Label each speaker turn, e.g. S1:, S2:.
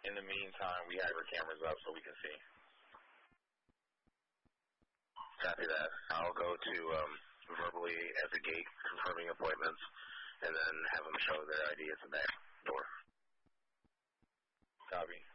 S1: In the meantime, we have our cameras up so we can see.
S2: Copy that. I'll go to verbally at the gate, confirming appointments, and then have them show their ID at the back door.
S1: Copy.